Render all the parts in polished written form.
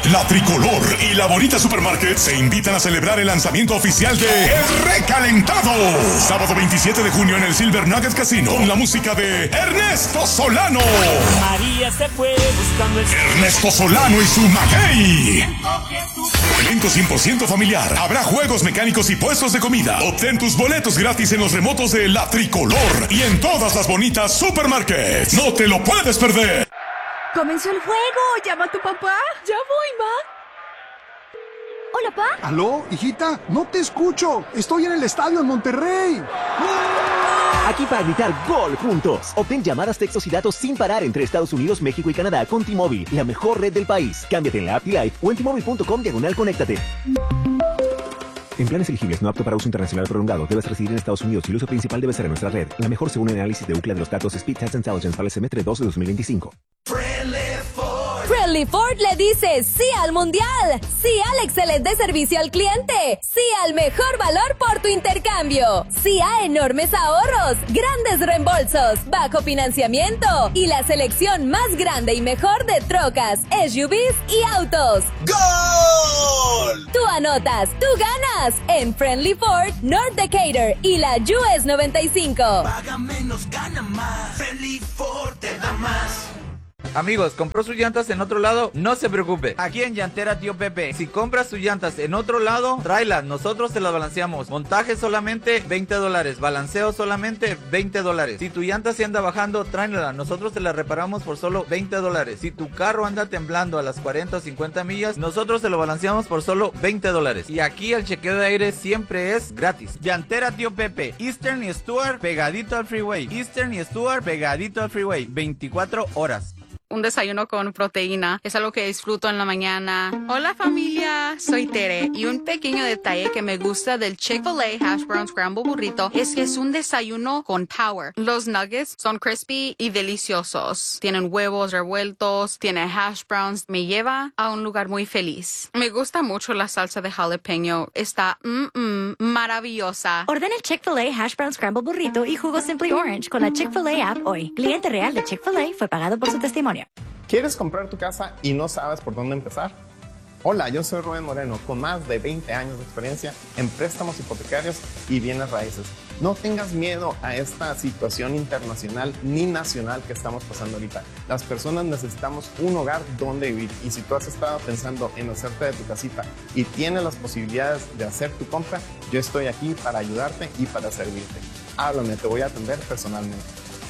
La Tricolor y La Bonita Supermarket se invitan a celebrar el lanzamiento oficial de El Recalentado. Sábado 27 de junio en el Silver Nugget Casino con la música de Ernesto Solano. María se fue buscando el... Ernesto Solano y su maguey. Evento 100% familiar. Habrá juegos mecánicos y puestos de comida. Obtén tus boletos gratis en los remotos de La Tricolor y en todas las bonitas supermarkets. No te lo puedes perder. ¡Comenzó el juego! ¡Llama a tu papá! ¡Ya voy, ma! ¿Hola, pa? ¿Aló, hijita? No te escucho. Estoy en el estadio en Monterrey. Aquí para gritar gol juntos. Obtén llamadas, textos y datos sin parar entre Estados Unidos, México y Canadá con T-Mobile, la mejor red del país. Cámbiate en la app T-Life o en T-Mobile.com/conéctate. En planes elegibles no apto para uso internacional prolongado, debes residir en Estados Unidos y el uso principal debe ser en nuestra red. La mejor según el análisis de Ookla de los datos Speed Test Intelligence para el semestre 2 de 2025. Friendly Ford le dice sí al mundial, sí al excelente servicio al cliente, sí al mejor valor por tu intercambio, sí a enormes ahorros, grandes reembolsos, bajo financiamiento y la selección más grande y mejor de trocas, SUVs y autos. ¡Gol! Tú anotas, tú ganas en Friendly Ford, North Decatur y la US 95. Paga menos, gana más. Friendly Ford te da más. Amigos, ¿compró sus llantas en otro lado? No se preocupe. Aquí en Llantera Tío Pepe, si compras sus llantas en otro lado, tráelas, nosotros te las balanceamos. Montaje solamente $20, balanceo solamente $20. Si tu llanta se anda bajando, tráela, nosotros te la reparamos por solo $20. Si tu carro anda temblando a las 40 o 50 millas, nosotros te lo balanceamos por solo $20. Y aquí el chequeo de aire siempre es gratis. Llantera Tío Pepe, Eastern y Stuart pegadito al freeway. Eastern y Stuart pegadito al freeway, 24 horas. Un desayuno con proteína es algo que disfruto en la mañana. Hola familia, soy Tere y un pequeño detalle que me gusta del Chick-fil-A Hash Brown Scramble Burrito es que es un desayuno con power. Los nuggets son crispy y deliciosos. Tienen huevos revueltos, tiene hash browns. Me lleva a un lugar muy feliz. Me gusta mucho la salsa de jalapeño. Está maravillosa. Ordena el Chick-fil-A Hash Brown Scramble Burrito y jugo Simply Orange con la Chick-fil-A app hoy. Cliente real de Chick-fil-A fue pagado por su testimonio. ¿Quieres comprar tu casa y no sabes por dónde empezar? Hola, yo soy Rubén Moreno, con más de 20 años de experiencia en préstamos hipotecarios y bienes raíces. No tengas miedo a esta situación internacional ni nacional que estamos pasando ahorita. Las personas necesitamos un hogar donde vivir, y si tú has estado pensando en hacerte de tu casita y tienes las posibilidades de hacer tu compra, yo estoy aquí para ayudarte y para servirte. Háblame, te voy a atender personalmente.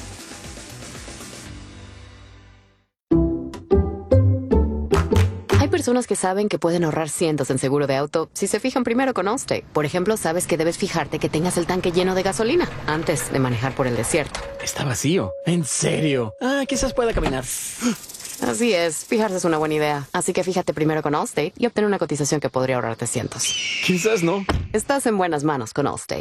Hay personas que saben que pueden ahorrar cientos en seguro de auto si se fijan primero con Allstate. Por ejemplo, sabes que debes fijarte que tengas el tanque lleno de gasolina antes de manejar por el desierto. Está vacío. ¿En serio? Quizás pueda caminar. Así es, fijarse es una buena idea. Así que fíjate primero con Allstate y obtén una cotización que podría ahorrarte cientos. Quizás no. Estás en buenas manos con Allstate.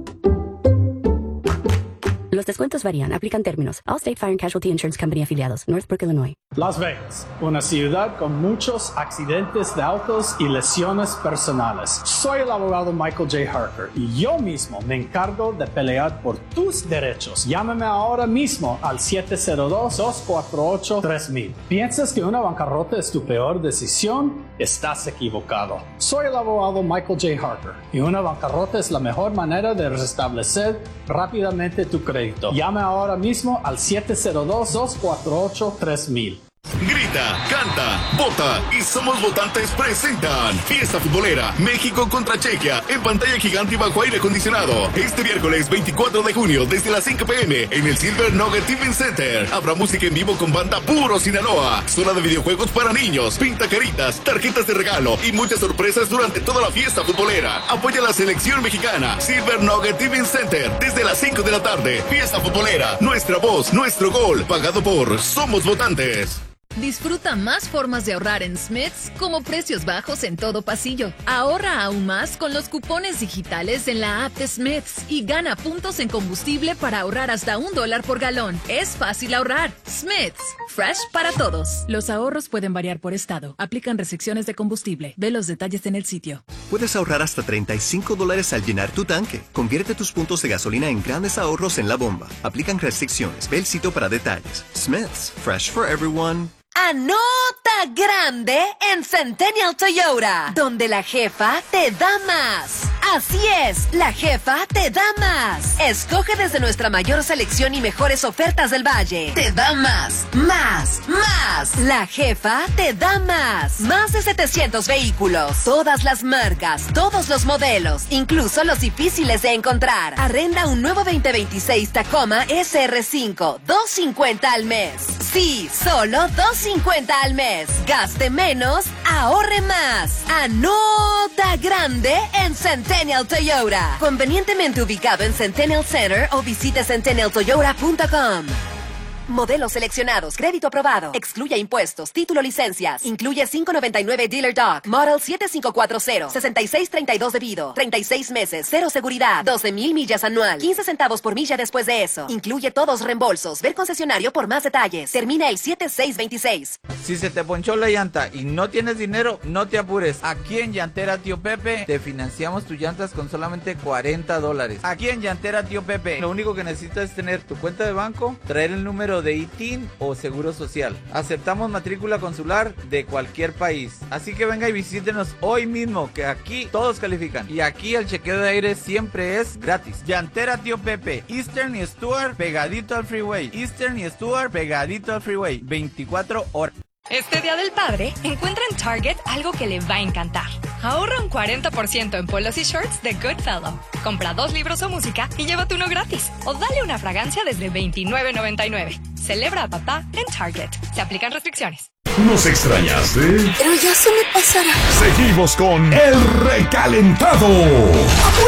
Los descuentos varían. Aplican términos. Allstate Fire and Casualty Insurance Company afiliados. Northbrook, Illinois. Las Vegas, una ciudad con muchos accidentes de autos y lesiones personales. Soy el abogado Michael J. Harker y yo mismo me encargo de pelear por tus derechos. Llámame ahora mismo al 702-248-3000. ¿Piensas que una bancarrota es tu peor decisión? Estás equivocado. Soy el abogado Michael J. Harker y una bancarrota es la mejor manera de restablecer rápidamente tu crédito. Llame ahora mismo al 702-248-3000. Grita, canta, vota y Somos Votantes presentan Fiesta Futbolera México contra Chequia en pantalla gigante y bajo aire acondicionado. Este miércoles 24 de junio desde las 5 p.m. en el Silver Nugget Event Center. Habrá música en vivo con banda Puro Sinaloa, zona de videojuegos para niños, pintacaritas, tarjetas de regalo y muchas sorpresas durante toda la fiesta futbolera. Apoya a la selección mexicana. Silver Nugget Event Center desde las 5 de la tarde. Fiesta Futbolera, nuestra voz, nuestro gol, pagado por Somos Votantes. Disfruta más formas de ahorrar en Smith's, como precios bajos en todo pasillo. Ahorra aún más con los cupones digitales en la app de Smith's y gana puntos en combustible para ahorrar hasta $1 por galón. Es fácil ahorrar. Smith's, fresh para todos. Los ahorros pueden variar por estado. Aplican restricciones de combustible. Ve los detalles en el sitio. Puedes ahorrar hasta $35 al llenar tu tanque. Convierte tus puntos de gasolina en grandes ahorros en la bomba. Aplican restricciones. Ve el sitio para detalles. Smith's, fresh for everyone. ¡Anota! grande en Centennial Toyota, donde la jefa te da más. Así es, la jefa te da más. Escoge desde nuestra mayor selección y mejores ofertas del Valle. Te da más, más, más. La jefa te da más. Más de 700 vehículos, todas las marcas, todos los modelos, incluso los difíciles de encontrar. Arrenda un nuevo 2026 Tacoma SR5, $250 al mes. Sí, solo $250 al mes. Gaste menos, ahorre más. Anota grande en Centennial Toyota. Convenientemente ubicado en Centennial Center o visite centennialtoyota.com. Modelos seleccionados, crédito aprobado, excluye impuestos, título, licencias, incluye $5.99 Dealer Doc, Model 7540, 6632 debido, 36 meses, 0 seguridad, 12,000 millas anual, 15 centavos por milla después de eso. Incluye todos reembolsos, ver concesionario por más detalles. Termina el 7626. Si se te ponchó la llanta y no tienes dinero, no te apures. Aquí en Llantera Tío Pepe te financiamos tus llantas con solamente $40. Aquí en Llantera Tío Pepe, lo único que necesitas es tener tu cuenta de banco, traer el número de ITIN o Seguro Social. Aceptamos matrícula consular de cualquier país. Así que venga y visítenos hoy mismo, que aquí todos califican. Y aquí el chequeo de aire siempre es gratis. Llantera Tío Pepe, Eastern y Stuart pegadito al freeway. Eastern y Stuart pegadito al freeway. 24 horas. Este Día del Padre, encuentra en Target algo que le va a encantar. Ahorra un 40% en polos y shorts de Goodfellow. Compra 2 libros o música y llévate uno gratis. O dale una fragancia desde $29.99. Celebra a papá en Target. Se aplican restricciones. ¿Nos extrañaste? Pero ya se me pasará. Seguimos con El Recalentado.